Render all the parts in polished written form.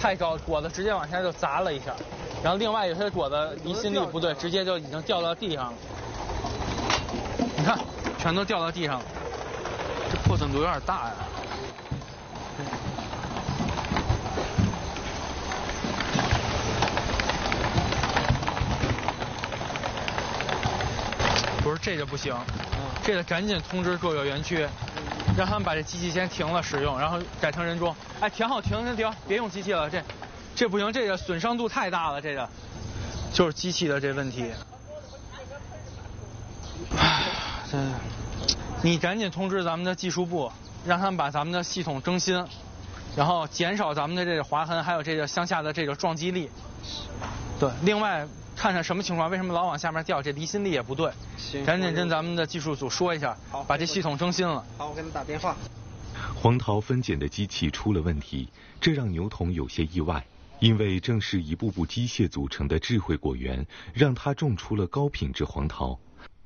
太高，果子直接往下就砸了一下，然后另外有些果子离心力不对，直接就已经掉到地上了。你看，全都掉到地上了，这破损度有点大呀。不是，这个不行，这个赶紧通知各个园区，让他们把这机器先停了使用，然后改成人中。哎，停好，停，别用机器了，这不行，这个损伤度太大了，这个就是机器的这问题。你赶紧通知咱们的技术部，让他们把咱们的系统更新，然后减少咱们的这个划痕，还有这个向下的这个撞击力。对，另外看看什么情况，为什么老往下面掉，这离心力也不对。赶紧跟咱们的技术组说一下，把这系统更新了。 好，我给你打电话。 黄桃分拣的机器出了问题，这让牛童有些意外，因为正是一步步机械组成的智慧果园，让他种出了高品质黄桃。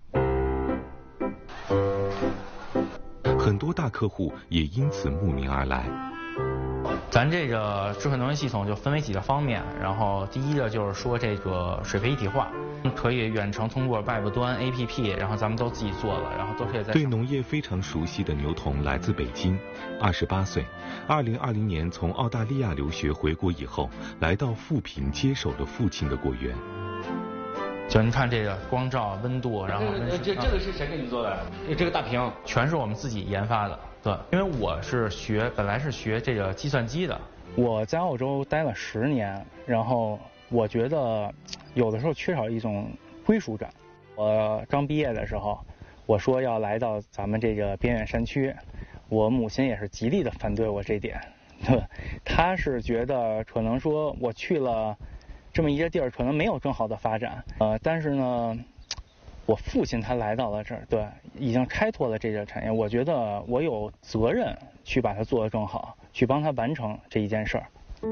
很多大客户也因此慕名而来。 咱这个智慧农业系统就分为几个方面，然后第一个就是说这个水培一体化，可以远程通过 Web 端 APP， 然后咱们都自己做了，然后都可以在。 对农业非常熟悉的牛童来自北京，28岁，2020年从澳大利亚留学回国以后，来到富平接手了父亲的果园。 就你看这个光照、温度，然后这个是谁给你做的？这个大屏全是我们自己研发的。对，因为我是本来是学这个计算机的。 我在澳洲待了10年，然后我觉得有的时候缺少一种归属感。我刚毕业的时候，我说要来到咱们这个边远山区，我母亲也是极力的反对我这点。对，她是觉得可能说我去了这么一个地儿，可能没有更好的发展。但是呢，我父亲他来到了这儿，对，已经开拓了这个产业，我觉得我有责任去把它做得更好，去帮他完成这一件事儿。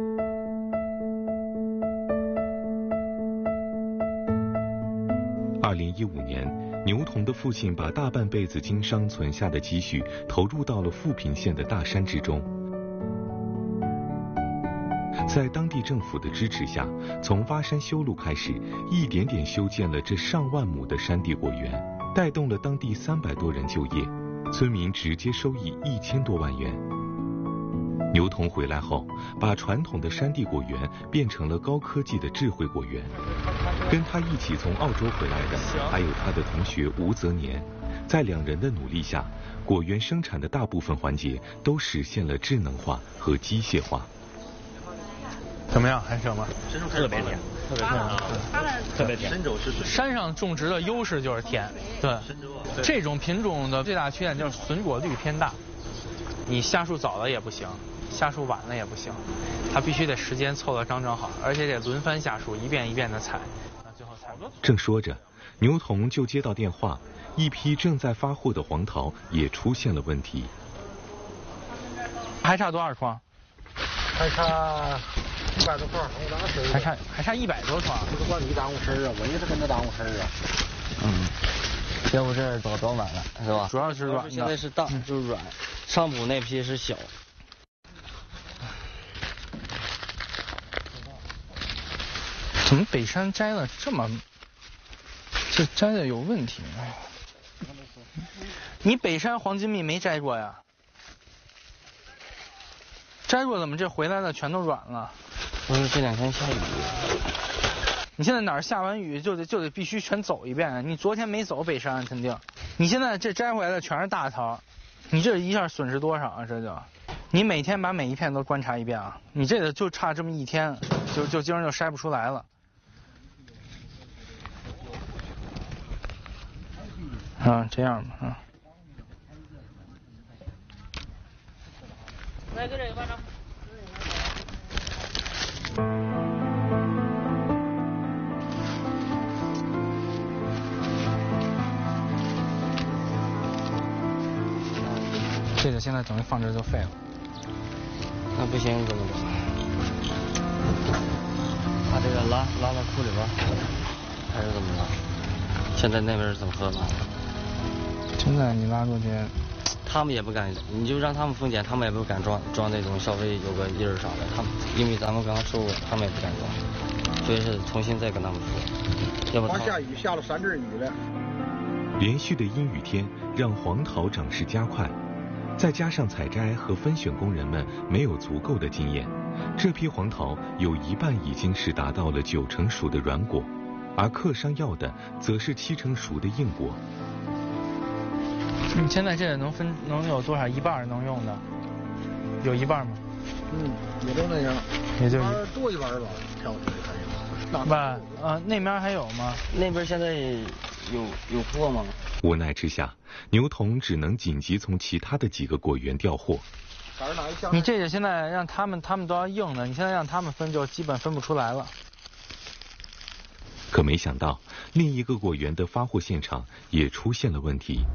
2015年，牛童的父亲把大半辈子经商存下的积蓄投入到了富平县的大山之中。在当地政府的支持下，从挖山修路开始，一点点修建了这上万亩的山地果园，带动了当地300多人就业，村民直接收益1000多万元。牛童回来后，把传统的山地果园变成了高科技的智慧果园。跟他一起从澳洲回来的还有他的同学吴泽年，在2人的努力下，果园生产的大部分环节都实现了智能化和机械化。 怎么样？还行吗？ 深州特别甜，特别甜。深州是山上种植的优势就是甜，对。 深州这种品种的最大缺点就是损果率偏大，你下树早了也不行，下树晚了也不行，它必须得时间凑得刚刚好，而且得轮番下树，一遍一遍的采，最后采。 正说着，牛童就接到电话，一批正在发货的黄桃也出现了问题。 还差多少筐？ 还差100多筐，我当时还差100多筐。 这个管理耽误事啊，我也是跟着耽误事啊。 要不这早晚了，是吧？ 主要是软的， 现在是大，就是软，上补那批是小。 怎么北山摘了这摘的有问题？你北山黄金蜜没摘过呀？摘过怎么这回来的全都软了？ 不是这2天下雨。 你现在哪儿下完雨就得必须全走一遍，你昨天没走北山肯定。你现在这摘回来的全是大桃，你这一下损失多少啊？这就，你每天把每一片都观察一遍啊！你这个就差这么1天，就今儿就筛不出来了。这样吧来，给这个巴掌。这个现在等于放这就废了。 那不行，怎么办？把这个拉到库里边，还是怎么着？现在那边是怎么喝的？ 现在你拉过去， 他们也不敢，你就让他们分拣，他们也不敢装那种消费有个印儿啥的，他们因为咱们刚收过，他们也不敢装，所以是重新再跟他们说，要不他下雨下了3阵雨了。 连续的阴雨天让黄桃长势加快，再加上采摘和分选工人们没有足够的经验，这批黄桃有一半已经是达到了9成熟的软果，而客商要的则是7成熟的硬果。 你现在这能有多少？一半能用的，有一半吗？ 也就那样， 也就多一半吧，挑出来还有。 吧，那边还有吗？ 那边现在有货吗？ 无奈之下，牛童只能紧急从其他的几个果园调货。 你这个现在让他们都要硬的，你现在让他们分就基本分不出来了。 可没想到，另一个果园的发货现场也出现了问题。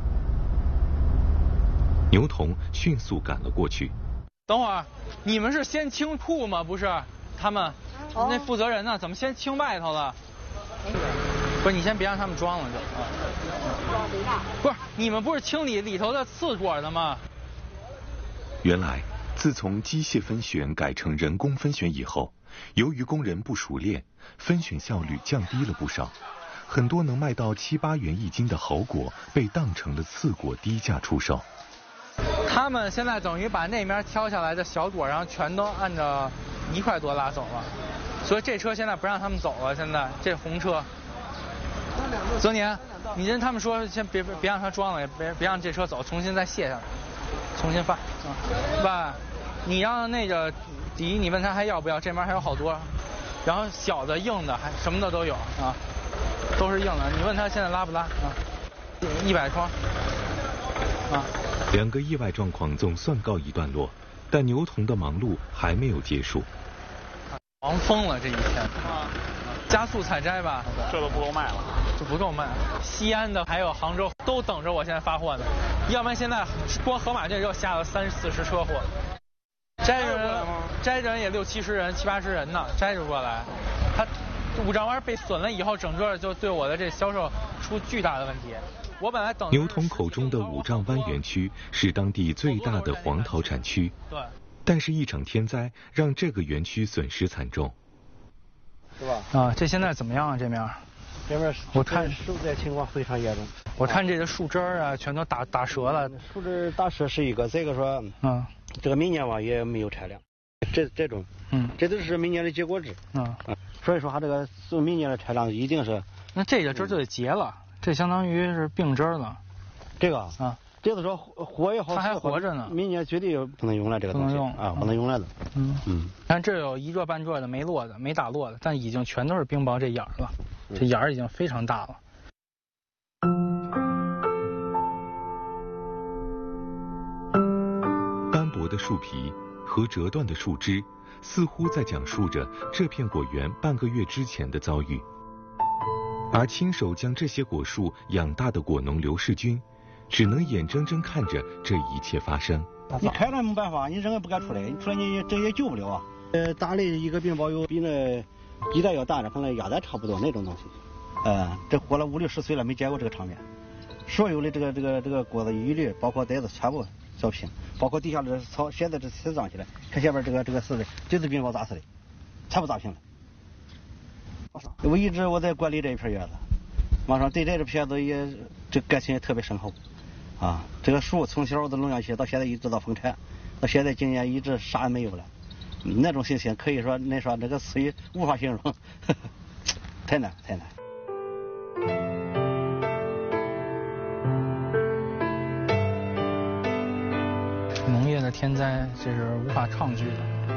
牛童迅速赶了过去。 等会儿，你们是先清铺吗？不是，他们那负责人呢？怎么先清外头了？不是，你先别让他们装了就。不是，你们不是清理里头的刺果的吗？ 原来，自从机械分选改成人工分选以后，由于工人不熟练，分选效率降低了不少。很多能卖到7、8元一斤的好果被当成了次果低价出售。 他们现在等于把那边挑下来的小果，然后全都按照1块多拉走了，所以这车现在不让他们走了。现在这红车，泽年，你跟他们说，先别让他装了，别让这车走，重新再卸下来，重新发。爸，你让那个第一，你问他还要不要，这边还有好多，然后小的、硬的，还什么的都有啊，都是硬的。你问他现在拉不拉啊？100双啊。 2个意外状况总算告一段落，但牛童的忙碌还没有结束。 忙疯了这一天，加速采摘吧， 这都不够卖了， 这不够卖。西安的还有杭州都等着我现在发货呢，要不然现在光河马这就下了30、40车货。摘人也60、70人、70、80人呢，摘着过来。他五丈湾被损了以后，整个就对我的这销售出巨大的问题。我本来等牛童口中的五丈湾园区是当地最大的黄桃产区， 对， 但是一场天灾让这个园区损失惨重。 是吧？ 啊，这现在怎么样啊？这面？ 这边我看受灾情况非常严重。 我看这个树枝啊，全都打折了。 树枝打折是一个，这个说，这个明年吧也没有产量，这种，这都是明年的结果枝，所以说它这个明年的产量一定是。 那这个枝就得结了。这相当于是病枝了， 这个这个说活也好， 它还活着呢。 明年绝对不能用了这个东西，不能用了的。 但这有一摞半摞的没落的，没打落的，但已经全都是冰雹这眼儿了，这眼儿已经非常大了。 斑驳的树皮和折断的树枝，似乎在讲述着这片果园半个月之前的遭遇。而亲手将这些果树养大的果农刘世军，只能眼睁睁看着这一切发生。 你开了没办法，你人也不敢出来，你出来你这也救不了啊。打的一个冰雹有比那鸡蛋要大的，和那鸭蛋差不多那种东西。这活了50、60岁了，没见过这个场面。所有的这个果子一律包括袋子全部烧平，包括地下的草，现在这才长起来。看下边这个是的，就是冰雹砸死的，全部砸平了。我一直在管理这一片园子，马上对这个片子也这感情也特别深厚，这个树从小都弄下去，到现在一直到丰产，到现在今年一直啥也没有了，那种心情可以说那个词语无法形容，太难。 农业的天灾这是无法抗拒的。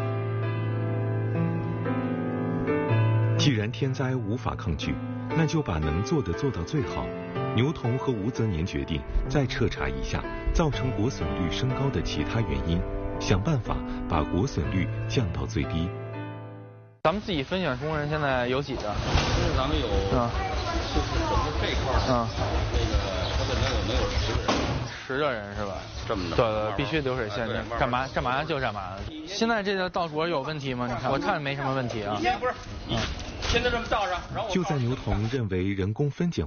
既然天灾无法抗拒，那就把能做的做到最好。牛童和吴泽年决定再彻查一下造成果损率升高的其他原因，想办法把果损率降到最低。 咱们自己分选工人现在有几个？ 咱们有，就是整个这一块那个我这能有10个人。 10个人是吧？ 这么的。 对，必须流水线，干嘛就干嘛。现在这个稻果有问题吗？你看，我看没什么问题啊。 不是，你现在这么倒上，然后就在牛童认为人工分拣